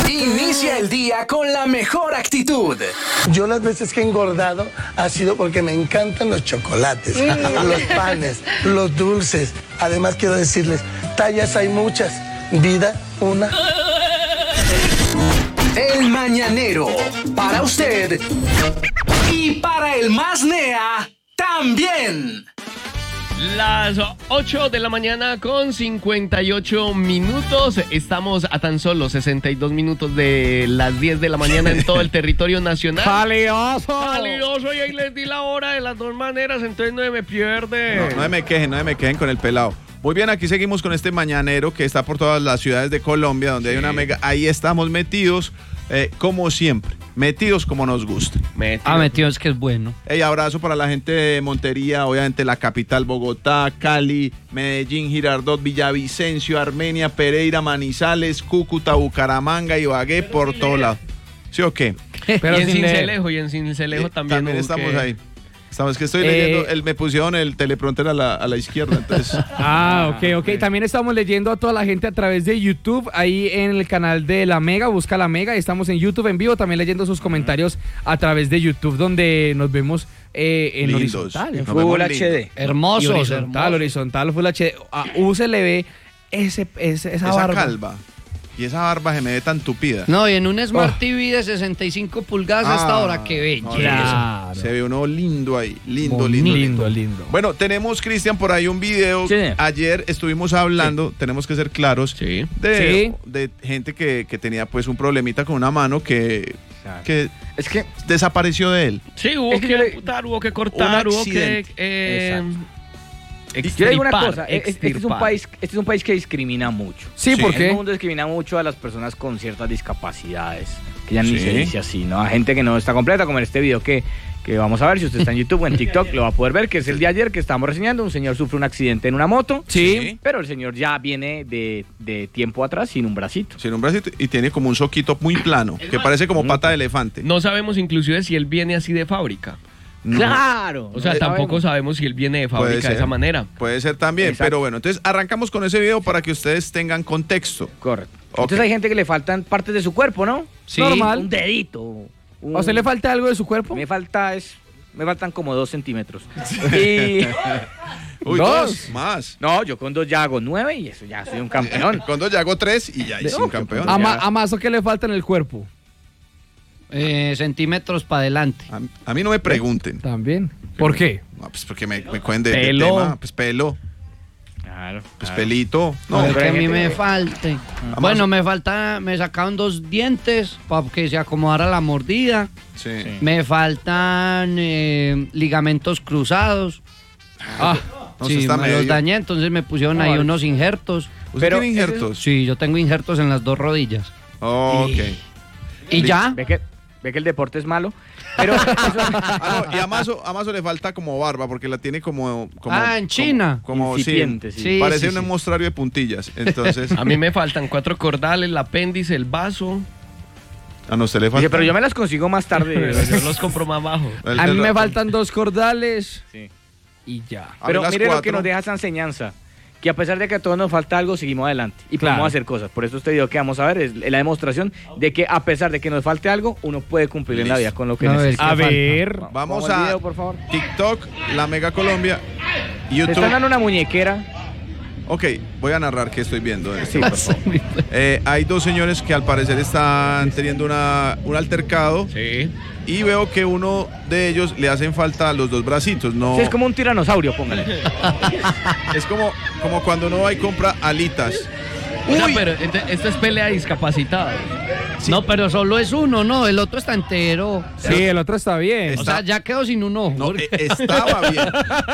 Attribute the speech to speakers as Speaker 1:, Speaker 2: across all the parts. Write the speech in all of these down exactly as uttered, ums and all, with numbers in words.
Speaker 1: Inicia el día con la mejor actitud.
Speaker 2: Yo las veces que he engordado ha sido porque me encantan los chocolates, los panes, los dulces. Además quiero decirles, tallas hay muchas, vida una.
Speaker 1: El Mañanero, para usted y para el más nea también.
Speaker 3: Las ocho de la mañana con cincuenta y ocho minutos. Estamos a tan solo sesenta y dos minutos de las diez de la mañana en todo el territorio nacional.
Speaker 4: ¡Valioso!
Speaker 3: ¡Valioso! Y ahí les di la hora de las dos maneras, entonces no me pierde.
Speaker 5: No, no me quejen, no me quejen con el pelado. Muy bien, aquí seguimos con este mañanero que está por todas las ciudades de Colombia, donde sí hay una mega... Ahí estamos metidos, eh, como siempre. Metidos como nos gusta.
Speaker 4: Metidos. Ah, metidos que es bueno.
Speaker 5: Hey, abrazo para la gente de Montería, obviamente la capital, Bogotá, Cali, Medellín, Girardot, Villavicencio, Armenia, Pereira, Manizales, Cúcuta, Bucaramanga, Ibagué, por todo lado. ¿Sí o qué?
Speaker 3: Pero y en Sincelejo, y en Sincelejo también.
Speaker 5: También estamos ahí. Estamos que estoy leyendo, eh, el, me pusieron el teleprompter a la, a la izquierda, entonces.
Speaker 4: Ah, ok, ok. También estamos leyendo a toda la gente a través de YouTube, ahí en el canal de La Mega, busca La Mega, estamos en YouTube en vivo, también leyendo sus comentarios a través de YouTube, donde nos vemos eh, en lindos, horizontal.
Speaker 6: En Full H D.
Speaker 4: Hermoso. Horizontal, hermoso. horizontal, Full H D. A U se le ve ese, ese, esa,
Speaker 5: esa
Speaker 4: barba.
Speaker 5: calva. Y esa barba se me ve tan tupida.
Speaker 6: No, y en un Smart oh. T V de sesenta y cinco pulgadas ah, hasta ahora, qué bella.
Speaker 4: Claro.
Speaker 5: Se ve uno lindo ahí, lindo,
Speaker 4: Bonito,
Speaker 5: lindo,
Speaker 4: lindo, lindo.
Speaker 5: Bueno, tenemos, Cristian, por ahí un video. Sí. Ayer estuvimos hablando, sí. tenemos que ser claros,
Speaker 3: sí.
Speaker 5: de,
Speaker 4: sí.
Speaker 5: de gente que, que tenía pues un problemita con una mano que, claro. que,
Speaker 6: es que
Speaker 5: desapareció de él.
Speaker 3: Sí, hubo que, que amputar, hubo que cortar, hubo que... Eh,
Speaker 6: Yo digo una cosa, este es, un país, este es un país que discrimina mucho.
Speaker 4: Sí, ¿por qué?
Speaker 6: El mundo discrimina mucho a las personas con ciertas discapacidades, que ya ni sí. se dice así, ¿no? A gente que no está completa, como en este video que, que vamos a ver, si usted está en YouTube o en TikTok, lo va a poder ver, que es el de ayer que estamos reseñando. Un señor sufre un accidente en una moto,
Speaker 4: sí,
Speaker 6: pero el señor ya viene de, de tiempo atrás sin un bracito.
Speaker 5: Sin un bracito y tiene como un soquito muy plano, que parece como pata de elefante.
Speaker 3: No sabemos inclusive si él viene así de fábrica.
Speaker 6: No. Claro.
Speaker 3: O sea, no tampoco sabemos. sabemos si él viene de fábrica de esa manera.
Speaker 5: Puede ser también, exacto. Pero bueno, entonces arrancamos con ese video para que ustedes tengan contexto.
Speaker 6: Correcto. Okay. Entonces hay gente que le faltan partes de su cuerpo, ¿no?
Speaker 4: Sí. Normal.
Speaker 6: Un dedito. Un...
Speaker 4: ¿A usted le falta algo de su cuerpo?
Speaker 6: Me falta es, me faltan como dos centímetros. y...
Speaker 5: Uy, ¿Dos? dos más.
Speaker 6: No, yo con dos ya hago nueve y eso ya soy un campeón.
Speaker 5: Con dos ya hago tres y ya hice un campeón.
Speaker 4: ¿A, ma ¿A Mazo qué le falta en el cuerpo?
Speaker 6: Eh, centímetros para adelante.
Speaker 5: A, a mí no me pregunten.
Speaker 4: También. ¿Por qué?
Speaker 5: No, pues porque me, me cuenten de,
Speaker 3: pelo.
Speaker 5: de tema. Pues pelo.
Speaker 6: Claro.
Speaker 5: Pues
Speaker 6: claro.
Speaker 5: pelito. No,
Speaker 6: pero que a mí me falte. Además, bueno, me falta, me sacaron dos dientes para que se acomodara la mordida.
Speaker 5: Sí. sí.
Speaker 6: Me faltan eh, ligamentos cruzados.
Speaker 5: Ah, no,
Speaker 6: sí, me medio. los dañé, entonces me pusieron no, ahí unos injertos.
Speaker 5: ¿Usted tiene injertos?
Speaker 6: Sí, yo tengo injertos en las dos rodillas.
Speaker 5: Oh, ok.
Speaker 6: ¿Y, ¿Y ya? ¿Ve que, ¿Ve que el deporte es malo? Pero
Speaker 5: ah, no, y a Mazo, a Mazo le falta como barba porque la tiene como, como
Speaker 6: ah en China
Speaker 5: como, como sí,
Speaker 6: sí.
Speaker 5: sí, parece
Speaker 6: sí,
Speaker 5: un
Speaker 6: sí.
Speaker 5: mostrario de puntillas. Entonces
Speaker 3: a mí me faltan cuatro cordales, el apéndice, el vaso.
Speaker 5: A no se le falta.
Speaker 6: Oye, pero yo me las consigo más tarde.
Speaker 3: Yo los compro más bajo.
Speaker 4: El, a mí me faltan dos cordales
Speaker 6: sí.
Speaker 4: y ya.
Speaker 6: Pero mire cuatro. Lo que nos deja esa enseñanza. Que a pesar de que a todos nos falta algo, seguimos adelante y
Speaker 4: claro.
Speaker 6: podemos hacer cosas. Por eso este video que vamos a ver es la demostración de que a pesar de que nos falte algo, uno puede cumplir Listo. en la vida con lo que
Speaker 4: a
Speaker 6: necesita.
Speaker 4: Ver, a ver,
Speaker 5: vamos, vamos a video, por favor. TikTok, La Mega Colombia, YouTube.
Speaker 6: ¿Te están dando una muñequera?
Speaker 5: Ok, voy a narrar qué estoy viendo. Sí, por favor. Eh, hay dos señores que al parecer están teniendo una, un altercado.
Speaker 3: Sí.
Speaker 5: Y veo que uno de ellos le hacen falta los dos bracitos, ¿no?
Speaker 6: Sí, es como un tiranosaurio, póngale.
Speaker 5: Es como, como cuando uno va y compra alitas.
Speaker 3: Uy. No, pero esta es pelea de discapacitados.
Speaker 6: Sí. No, pero solo es uno, ¿no? El otro está entero.
Speaker 4: Sí, el otro está bien.
Speaker 6: Está... O sea, ya quedó sin un ojo.
Speaker 5: No, estaba bien.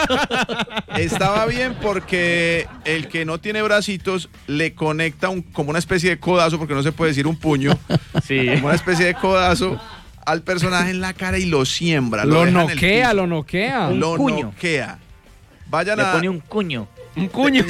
Speaker 5: Estaba bien porque el que no tiene bracitos le conecta un, como una especie de codazo, porque no se puede decir un puño.
Speaker 6: Sí.
Speaker 5: Como una especie de codazo al personaje en la cara y lo siembra.
Speaker 4: Lo, lo noquea, lo noquea.
Speaker 6: Un
Speaker 5: lo
Speaker 6: cuño.
Speaker 5: noquea. Vayan
Speaker 6: le
Speaker 5: a...
Speaker 6: pone un cuño.
Speaker 3: Un cuño.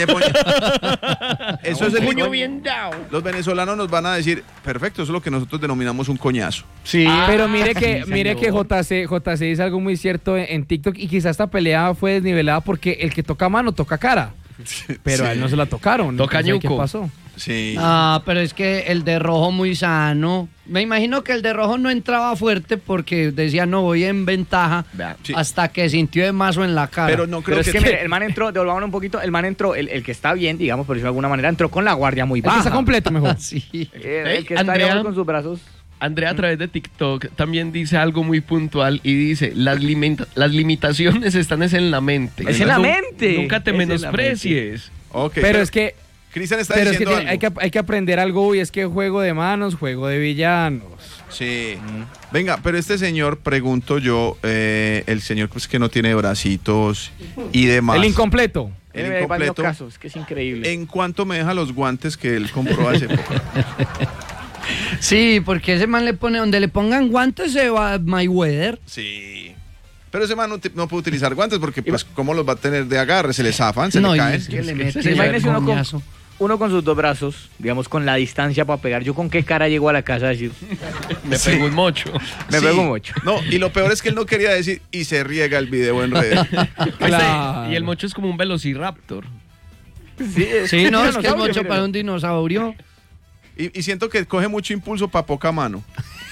Speaker 5: Eso
Speaker 3: un
Speaker 5: es el
Speaker 3: cuño bien dado.
Speaker 5: Los venezolanos nos van a decir, perfecto, eso es lo que nosotros denominamos un coñazo.
Speaker 4: Sí, ah, pero mire que sí, mire que J C, J C dice algo muy cierto en, en TikTok y quizás esta pelea fue desnivelada porque el que toca mano toca cara. Pero sí. A él no se la tocaron.
Speaker 3: Toca ñuco.
Speaker 4: ¿Qué pasó?
Speaker 5: Sí.
Speaker 7: Ah, pero es que el de rojo muy sano. Me imagino que el de rojo no entraba fuerte porque decía no voy en ventaja
Speaker 5: Sí.
Speaker 7: hasta que sintió de mazo en la cara.
Speaker 5: Pero no creo
Speaker 6: Pero es
Speaker 5: que...
Speaker 6: que mire, el man entró, devolvámonos un poquito, el man entró, el, el que está bien, digamos, por decirlo de alguna manera, entró con la guardia muy
Speaker 4: El que
Speaker 6: baja.
Speaker 4: está completo mejor.
Speaker 7: sí.
Speaker 6: Eh, el que está,
Speaker 3: Andrea-
Speaker 6: digamos, con sus brazos.
Speaker 3: Andrea a través de TikTok también dice algo muy puntual y dice, las, limita- las limitaciones están es en la mente.
Speaker 6: Es en la
Speaker 3: Nu-
Speaker 6: mente.
Speaker 3: Nunca te
Speaker 6: Es en la
Speaker 3: menosprecies.
Speaker 5: Ok,
Speaker 4: Pero es que,
Speaker 5: Cristian está
Speaker 4: pero es que
Speaker 5: diciendo
Speaker 4: tiene- hay,
Speaker 5: algo.
Speaker 4: que hay que aprender algo y es que juego de manos, juego de villanos.
Speaker 5: Sí. Venga, pero este señor, pregunto yo, eh, el señor pues que no tiene bracitos y demás.
Speaker 4: El incompleto.
Speaker 5: El
Speaker 6: Eh, hay varios
Speaker 5: incompleto.
Speaker 6: casos, es que es increíble.
Speaker 5: ¿En cuánto me deja los guantes que él compró hace poco?
Speaker 7: Sí, porque ese man le pone, donde le pongan guantes se va Mayweather.
Speaker 5: Sí. Pero ese man no, te- no puede utilizar guantes porque, pues, ¿cómo los va a tener de agarre? Se le zafan, se
Speaker 7: no,
Speaker 5: le
Speaker 7: y
Speaker 5: caen.
Speaker 7: es que le mete
Speaker 6: Sí,
Speaker 7: el
Speaker 6: imagínese uno con,
Speaker 7: coñazo.
Speaker 6: uno con sus dos brazos, digamos, con la distancia para pegar. ¿Yo con qué cara llego a la casa a decir,
Speaker 3: Me pegó un mocho.
Speaker 6: me
Speaker 5: Sí.
Speaker 6: pego mucho?
Speaker 5: No, y lo peor es que él no quería decir y se riega el video en redes.
Speaker 4: Claro.
Speaker 3: Y el mocho es como un velociraptor.
Speaker 6: Sí,
Speaker 7: Sí, no, es que es
Speaker 6: dinosaurio,
Speaker 7: mucho
Speaker 6: mire.
Speaker 7: para un dinosaurio.
Speaker 5: Y, y siento que coge mucho impulso para poca mano.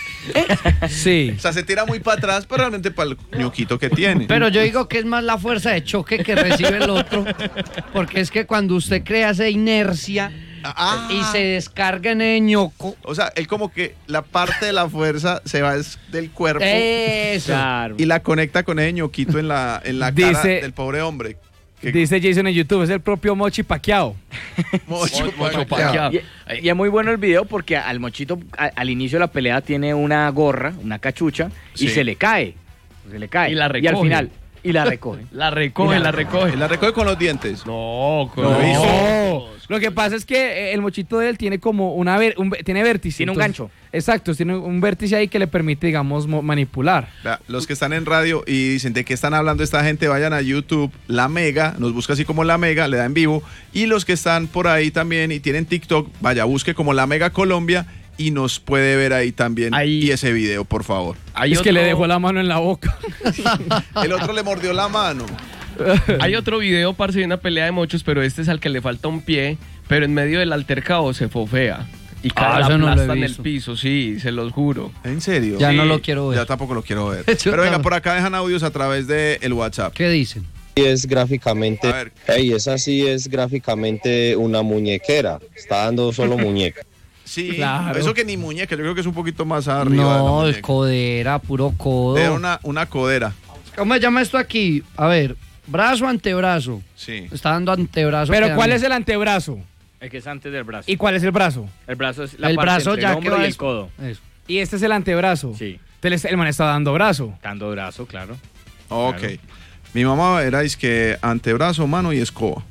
Speaker 4: Sí.
Speaker 5: O sea, se tira muy para atrás, pero realmente para el ñoquito que tiene.
Speaker 7: Pero yo digo que es más la fuerza de choque que recibe el otro. Porque es que cuando usted crea esa inercia
Speaker 5: Ah.
Speaker 7: y se descarga en el ñoco.
Speaker 5: O sea, él como que la parte de la fuerza se va es del cuerpo
Speaker 7: Eso.
Speaker 6: Claro.
Speaker 5: y la conecta con el ñoquito en la, en la cara
Speaker 4: Dice-
Speaker 5: del pobre hombre. Que
Speaker 4: Dice Jason en YouTube, es el propio Mochi Pacquiao.
Speaker 5: Mocho,
Speaker 3: Mocho
Speaker 5: Pacquiao.
Speaker 3: Pacquiao.
Speaker 6: Y, y es muy bueno el video porque al mochito a- al inicio de la pelea tiene una gorra, una cachucha y
Speaker 5: Sí.
Speaker 6: se le cae. Se le cae.
Speaker 3: Y la
Speaker 6: al
Speaker 3: recoge.
Speaker 6: final. Y la recoge.
Speaker 3: La recoge, la recoge.
Speaker 5: La recoge con los dientes.
Speaker 3: No, con
Speaker 5: No.
Speaker 4: No. Lo que pasa es que eh, el mochito de él tiene como una ver- un ve- tiene vértice.
Speaker 6: Tiene un gancho.
Speaker 4: Exacto, tiene un vértice ahí que le permite, digamos, mo- manipular.
Speaker 5: Vea, los que están en radio y dicen de qué están hablando esta gente, vayan a YouTube, La Mega, nos busca así como La Mega, le da en vivo. Y los que están por ahí también y tienen TikTok, vaya, busque como La Mega Colombia y nos puede ver ahí también.
Speaker 3: Ahí-
Speaker 5: Y ese video, por favor.
Speaker 3: Hay
Speaker 4: es que
Speaker 3: otro-
Speaker 4: le dejó la mano en la boca.
Speaker 5: El otro le mordió la mano.
Speaker 3: Hay otro video, parce, de una pelea de mochos, pero este es al que le falta un pie, pero en medio del altercado se fofea. Y cae
Speaker 7: Ah,
Speaker 3: la
Speaker 7: eso no lo he
Speaker 3: plasta en el
Speaker 7: visto.
Speaker 3: piso, sí, se los juro.
Speaker 5: ¿En serio?
Speaker 7: Ya
Speaker 3: Sí.
Speaker 7: no lo quiero ver.
Speaker 5: Ya tampoco lo quiero ver.
Speaker 7: Yo
Speaker 5: Pero venga,
Speaker 7: tampoco.
Speaker 5: por acá dejan audios a través del WhatsApp.
Speaker 7: ¿Qué dicen?
Speaker 8: Es gráficamente,
Speaker 5: A ver.
Speaker 8: ey, esa sí es gráficamente una muñequera, está dando solo muñeca.
Speaker 5: Sí,
Speaker 4: Claro.
Speaker 5: eso que ni muñeca, yo creo que es un poquito más arriba. de la
Speaker 7: No, es
Speaker 5: muñeca.
Speaker 7: codera, puro codo.
Speaker 5: Era una, una codera.
Speaker 7: ¿Cómo se llama esto aquí? A ver, brazo, antebrazo.
Speaker 5: Sí.
Speaker 7: Está dando antebrazo.
Speaker 4: Pero
Speaker 7: queda-
Speaker 4: ¿cuál es el antebrazo?
Speaker 6: El que es antes del brazo.
Speaker 4: ¿Y cuál es el brazo?
Speaker 6: El brazo es la
Speaker 7: el
Speaker 6: parte
Speaker 7: brazo
Speaker 6: entre
Speaker 7: ya
Speaker 6: el
Speaker 7: que
Speaker 6: hombro
Speaker 7: va
Speaker 6: y el
Speaker 7: es-
Speaker 6: codo.
Speaker 7: Eso.
Speaker 4: Y este es el antebrazo.
Speaker 6: Sí.
Speaker 4: Entonces el man está dando brazo.
Speaker 6: Dando brazo, claro.
Speaker 5: Ok.
Speaker 6: Claro.
Speaker 5: Mi mamá era es que antebrazo, mano y escoba.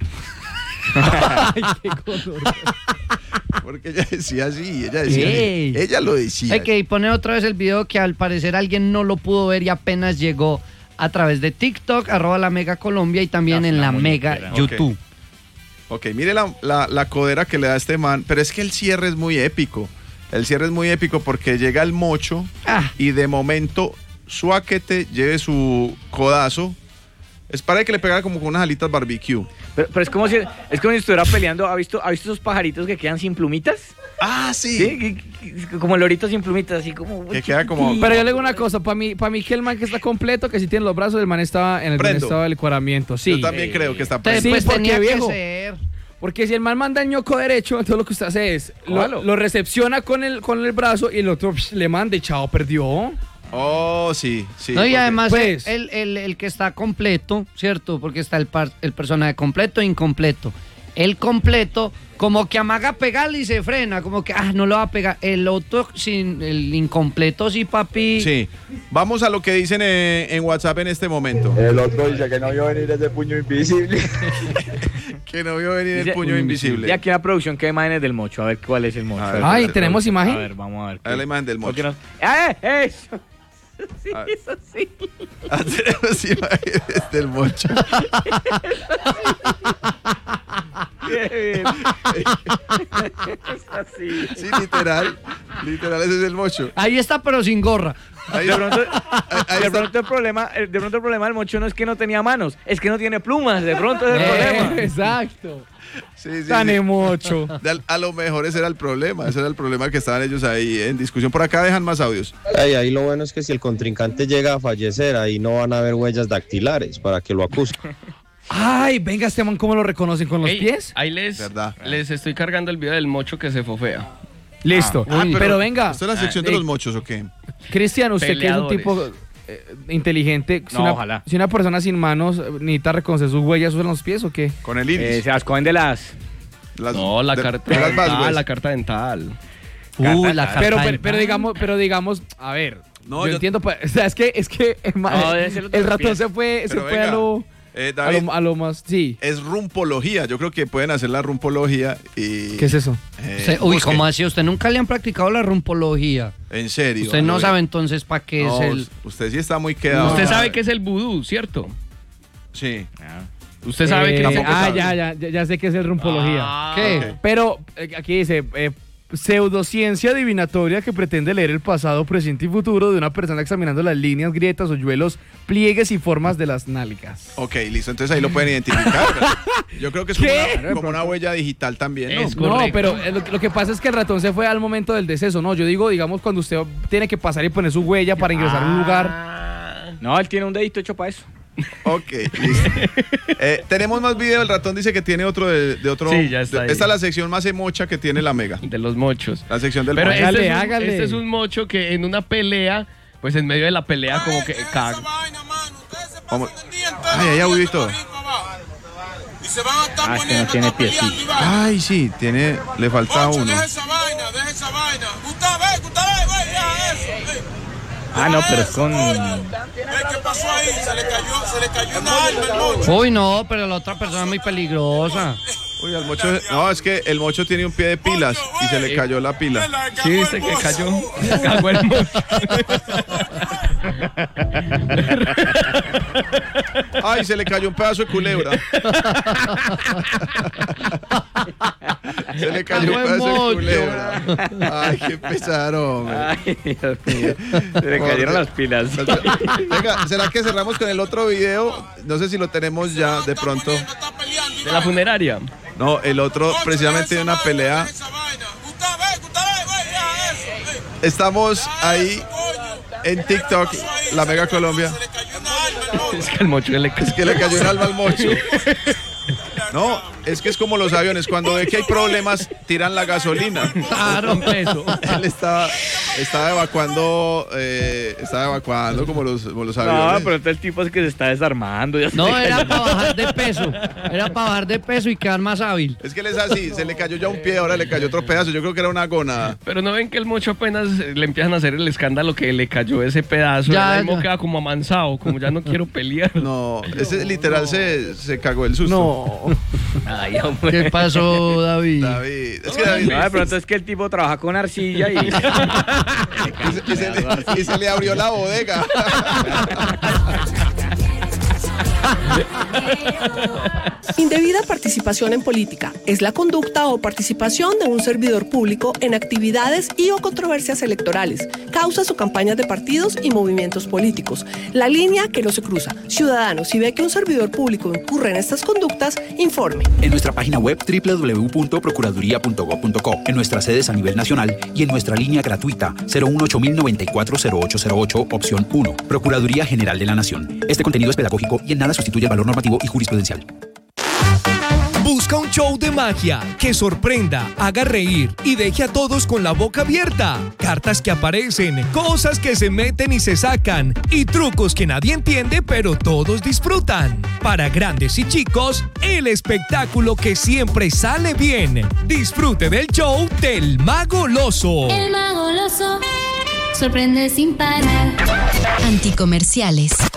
Speaker 4: Ay, qué color.
Speaker 5: Porque ella decía así, ella decía.
Speaker 7: Ey.
Speaker 5: Ella lo decía.
Speaker 7: Hay que poner otra vez el video que al parecer alguien no lo pudo ver y apenas llegó a través de TikTok, arroba la Mega Colombia y también
Speaker 6: La-
Speaker 7: en
Speaker 6: la
Speaker 7: la
Speaker 6: muñequera.
Speaker 7: Mega
Speaker 5: Ok.
Speaker 7: YouTube.
Speaker 5: Ok, mire la, la, la codera que le da este man. Pero es que el cierre es muy épico. El cierre es muy épico porque llega el mocho
Speaker 7: Ah,
Speaker 5: y de momento suáquete, lleve su codazo. Es para que le pegara como con unas alitas barbecue.
Speaker 6: Pero, pero es como si es como si estuviera peleando. ¿Ha visto, ¿Ha visto esos pajaritos que quedan sin plumitas?
Speaker 5: Ah, sí.
Speaker 6: Sí, que- que- como loritos sin plumitas, así como.
Speaker 5: Que queda como.
Speaker 4: Pero yo le digo una cosa, para mí, para mí que el man que está completo, que si tiene los brazos, el man estaba en el buen
Speaker 5: Prendo.
Speaker 4: estado del licuamiento. Sí.
Speaker 5: Yo también creo que está
Speaker 7: entonces,
Speaker 5: preso.
Speaker 4: Sí,
Speaker 7: pues
Speaker 4: porque,
Speaker 7: tenía
Speaker 4: viejo.
Speaker 7: que ser.
Speaker 4: Porque si el man manda el ñoco derecho, entonces lo que usted hace es lo,
Speaker 6: Cójalo.
Speaker 4: lo recepciona con el, con el brazo y el otro psh, le manda y chao, perdió.
Speaker 5: Oh, sí, sí.
Speaker 7: No, y
Speaker 5: porque-
Speaker 7: además
Speaker 4: pues-
Speaker 7: el, el- el que está completo, ¿cierto? Porque está el, par- el personaje completo e incompleto. El completo, como que amaga pegarle y se frena, como que, ah, no lo va a pegar. El otro, sin el incompleto, sí, papi.
Speaker 5: Sí. Vamos a lo que dicen en, en WhatsApp en este momento.
Speaker 8: El otro dice que no vio venir ese puño invisible.
Speaker 5: Que no vio venir el
Speaker 6: Dice-
Speaker 5: puño invisible.
Speaker 6: Y aquí en la producción, ¿qué imágenes del mocho? A ver cuál es el mocho.
Speaker 5: A ver,
Speaker 4: Ay,
Speaker 5: pues,
Speaker 4: ¿tenemos
Speaker 6: A
Speaker 4: imagen?
Speaker 6: ver, vamos a ver.
Speaker 5: A ver la imagen del mocho.
Speaker 6: ¿Por qué no? ¡Eh! ¡Eso! Sí,
Speaker 5: A ver.
Speaker 6: eso sí.
Speaker 5: Ah, tenemos imágenes del mocho.
Speaker 6: Qué bien. Es así.
Speaker 5: Sí, literal. Literal, ese es el mocho.
Speaker 7: Ahí está, pero sin gorra.
Speaker 5: Ahí,
Speaker 6: De pronto,
Speaker 5: ahí- ahí
Speaker 6: de
Speaker 5: está.
Speaker 6: pronto el problema, de pronto el problema del mocho no es que no tenía manos, es que no tiene plumas. De pronto es el
Speaker 4: Eh,
Speaker 6: problema.
Speaker 4: exacto.
Speaker 5: Sí, sí,
Speaker 4: Tan
Speaker 5: sí.
Speaker 4: emocho.
Speaker 5: De- A lo mejor ese era el problema, ese era el problema que estaban ellos ahí en discusión. Por acá dejan más audios.
Speaker 8: Ay, ahí lo bueno es que si el contrincante llega a fallecer, ahí no van a haber huellas dactilares para que lo acusen.
Speaker 4: Ay, venga, este man, ¿cómo lo reconocen? ¿Con los
Speaker 3: Ey,
Speaker 4: pies?
Speaker 3: Ahí les,
Speaker 5: Verdad.
Speaker 3: les estoy cargando el video del mocho que se fofea.
Speaker 4: Listo.
Speaker 5: Ah,
Speaker 4: pero, venga,
Speaker 5: ¿Esto es la sección de
Speaker 4: eh,
Speaker 5: los mochos o qué?
Speaker 4: Cristian, usted que es un
Speaker 3: Peleadores.
Speaker 4: tipo eh, inteligente, si,
Speaker 6: No,
Speaker 4: una,
Speaker 6: ojalá.
Speaker 4: si una persona sin manos eh, necesita reconocer sus huellas, ¿usan los pies o qué?
Speaker 5: Con el
Speaker 6: Eh,
Speaker 5: iris.
Speaker 6: se las cogen de las...
Speaker 5: Las-
Speaker 3: No, la
Speaker 5: de-
Speaker 3: carta
Speaker 5: de las
Speaker 3: dental,
Speaker 5: Vaswes.
Speaker 3: la carta dental.
Speaker 7: Uh, la carta
Speaker 4: Pero, pero,
Speaker 7: dental.
Speaker 4: pero digamos, pero digamos, a ver,
Speaker 5: No,
Speaker 4: yo,
Speaker 5: yo-
Speaker 4: entiendo, pues, o sea, es que, es que eh, ma-
Speaker 6: No, debe ser los de
Speaker 4: el
Speaker 6: los
Speaker 4: ratón
Speaker 6: pies.
Speaker 4: se fue, se
Speaker 5: Pero
Speaker 4: fue a
Speaker 5: venga,
Speaker 4: lo,
Speaker 5: eh,
Speaker 4: a
Speaker 5: David,
Speaker 4: lo, a lo más, sí.
Speaker 5: es rumpología. Yo creo que pueden hacer la rumpología y...
Speaker 4: ¿Qué es eso?
Speaker 5: eh,
Speaker 7: Usted- uy,
Speaker 5: busque.
Speaker 7: ¿cómo así? ¿Usted nunca le han practicado la rumpología?
Speaker 5: En serio.
Speaker 7: Usted no
Speaker 5: Lo-
Speaker 7: sabe entonces para qué
Speaker 5: No,
Speaker 7: es el...
Speaker 5: Usted sí está muy quedado.
Speaker 3: Usted sabe que es el vudú, ¿cierto?
Speaker 5: Sí.
Speaker 3: Usted sabe que
Speaker 4: Eh,
Speaker 5: tampoco
Speaker 4: ah,
Speaker 5: sabe.
Speaker 4: ya, ya, ya, ya sé que es el rumpología.
Speaker 3: Ah,
Speaker 7: ¿Qué?
Speaker 5: ok.
Speaker 4: Pero eh, aquí dice, eh, pseudociencia adivinatoria que pretende leer el pasado, presente y futuro de una persona examinando las líneas, grietas, hoyuelos, pliegues y formas de las nalgas.
Speaker 5: Ok, listo. Entonces ahí lo pueden identificar. ¿verdad? Yo creo que es como
Speaker 4: ¿Qué?
Speaker 5: una, como una huella digital también, ¿no?
Speaker 3: Es
Speaker 4: No,
Speaker 3: correcto.
Speaker 4: pero eh, lo, lo que pasa es que el ratón se fue al momento del deceso, ¿no? Yo digo, digamos, cuando usted tiene que pasar y poner su huella para ingresar a un lugar.
Speaker 3: Ah,
Speaker 6: No, él tiene un dedito hecho para eso.
Speaker 5: Ok, listo. Eh, tenemos más video. El ratón dice que tiene otro de, de otro.
Speaker 3: Sí, ya está
Speaker 5: de-
Speaker 3: ahí.
Speaker 5: esta es la sección más emocha que tiene la Mega.
Speaker 3: de los mochos.
Speaker 5: La sección del
Speaker 3: Pero
Speaker 5: mocho.
Speaker 4: Hágale,
Speaker 3: este, es un,
Speaker 4: hágale.
Speaker 3: este es un mocho que en una pelea, pues en medio de la pelea como que caga.
Speaker 5: Vamos. Ay, hay audio y todo.
Speaker 9: Y se van a estar
Speaker 6: Ah, es que
Speaker 9: poniendo
Speaker 6: no tiene
Speaker 9: a estar peleando,
Speaker 6: piecito.
Speaker 9: Iván.
Speaker 5: Ay, sí, tiene. Le falta
Speaker 9: Ocho,
Speaker 5: uno.
Speaker 9: deja esa vaina, deja esa vaina. Gustavo, eh, Gustavo, eh, güey, deja eso. eh.
Speaker 6: Ah, no, pero es
Speaker 9: Eso,
Speaker 6: con...
Speaker 9: coño. Eh, ¿qué pasó ahí? Se le cayó, se le cayó una alma al mocho.
Speaker 7: Uy, no, pero la otra persona es muy peligrosa.
Speaker 5: Uy, al mocho. No, es que el mocho tiene un pie de pilas y se le cayó la pila.
Speaker 9: Se le cagó
Speaker 3: Sí,
Speaker 9: el
Speaker 3: dice que
Speaker 9: mozo.
Speaker 3: cayó. Cagó el mocho.
Speaker 5: Ay, se le cayó un pedazo de culebra. Se le cayó un
Speaker 7: Cagó el
Speaker 5: pedazo de
Speaker 7: mocho.
Speaker 5: culebra. Ay, qué pesaro, hombre.
Speaker 6: Ay, Dios mío. Se le cayeron las pilas.
Speaker 5: Venga, ¿será que cerramos con el otro video? No sé si lo tenemos ya de pronto.
Speaker 9: Está peleando,
Speaker 3: De la funeraria.
Speaker 5: No, el otro
Speaker 9: Ocho,
Speaker 5: precisamente de
Speaker 9: deja
Speaker 5: una
Speaker 9: esa
Speaker 5: pelea.
Speaker 9: vaina, deja esa vaina. Gustavo, eh, Gustavo, eh, güey, deja eso. eh.
Speaker 5: Estamos ahí en TikTok, la Mega Colombia.
Speaker 9: Se le cayó una alma al mocho.
Speaker 3: Es que el mocho le
Speaker 5: Es que le cayó un alma al mocho. No, es que es como los aviones. Cuando ve que hay problemas, tiran la gasolina.
Speaker 3: Claro, un peso.
Speaker 5: Él estaba, estaba evacuando, eh, estaba evacuando como los, como los aviones.
Speaker 6: No, pero este el tipo es que se está desarmando. ya se
Speaker 7: No,
Speaker 6: le
Speaker 7: era
Speaker 6: cayó.
Speaker 7: para bajar de peso. Era para bajar de peso y quedar más hábil.
Speaker 5: Es que él es así, se le cayó ya un pie, ahora le cayó otro pedazo. Yo creo que era una gónada.
Speaker 3: Pero no ven que el mocho apenas le empiezan a hacer el escándalo que le cayó ese pedazo.
Speaker 7: Ya,
Speaker 3: Ya, el
Speaker 7: ya.
Speaker 3: queda como amansado, como ya no quiero pelear.
Speaker 5: No, ese literal se, se cagó el susto.
Speaker 4: No.
Speaker 6: Ay, hombre.
Speaker 7: ¿Qué pasó, David?
Speaker 5: David, es que David.
Speaker 6: No, de pronto es que el tipo trabaja con arcilla y...
Speaker 5: Y se, y se le, y se le abrió la bodega.
Speaker 10: Indebida participación en política es la conducta o participación de un servidor público en actividades y o controversias electorales, causas o campañas de partidos y movimientos políticos. La línea que no se cruza. Ciudadano, si ve que un servidor público incurre en estas conductas, informe.
Speaker 11: En nuestra página web doble u doble u doble u punto procuraduría punto gob punto co, en nuestras sedes a nivel nacional y en nuestra línea gratuita cero uno ocho mil noventa y cuatro cero ocho cero ocho, opción uno. Procuraduría General de la Nación. Este contenido es pedagógico y en nada sustituye el valor normativo y jurisprudencial.
Speaker 12: Busca un show de magia que sorprenda, haga reír y deje a todos con la boca abierta. Cartas que aparecen, cosas que se meten y se sacan y trucos que nadie entiende pero todos disfrutan. Para grandes y chicos, el espectáculo que siempre sale bien. Disfrute del show del Mago Loso.
Speaker 13: El Mago Loso sorprende sin parar. Anticomerciales.